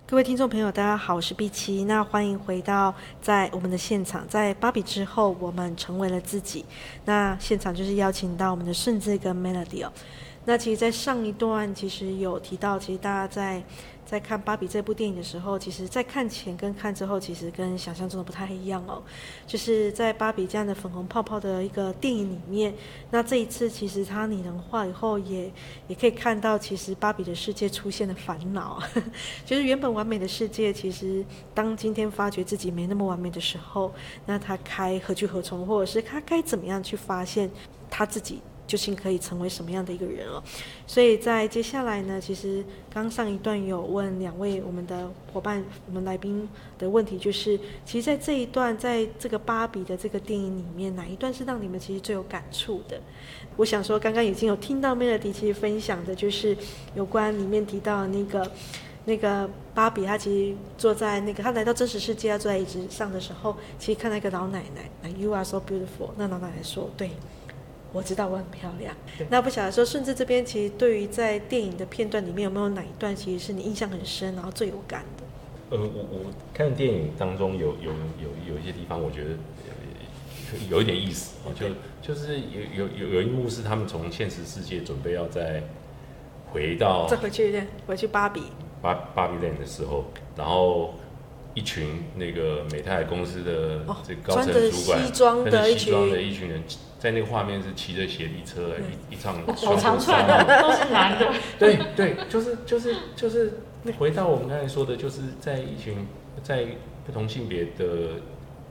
各位听众朋友，大家好，我是碧琪。那欢迎回到在我们的现场，在芭比之后，我们成为了自己。那现场就是邀请到我们的顺治跟 Melody 哦。那其实，在上一段其实有提到，其实大家在看芭比这部电影的时候，其实在看前跟看之后，其实跟想象中的不太一样哦。就是在芭比这样的粉红泡泡的一个电影里面，那这一次其实它拟人化以后也可以看到，其实芭比的世界出现了烦恼，就是原本完美的世界，其实当今天发觉自己没那么完美的时候，那他该何去何从，或者是他该怎么样去发现他自己究竟可以成为什么样的一个人哦？所以在接下来呢，其实刚上一段有问两位我们的伙伴、我们来宾的问题，就是其实在这一段，在这个芭比的这个电影里面，哪一段是让你们其实最有感触的？我想说，刚刚已经有听到 Melody 其实分享的，就是有关里面提到那个芭比，她其实坐在她来到真实世界，要坐在椅子上的时候，其实看到一个老奶奶 ，You are so beautiful。那老奶奶说：“对，我知道我很漂亮。”那不晓得说，顺治这边其实对于在电影的片段里面，有没有哪一段其实是你印象很深，然后最有感的？ 我看电影当中有一些地方，我觉得有一点意思哦，就是有一幕是他们从现实世界准备要再回去芭比Land 的时候，然后一群那个美泰公司的这个高层主管， 穿着西装的一群人，在那个画面是骑着斜地车，一场好长串的都是男的。 对，就是回到我们刚才说的，就是在一群在不同性别的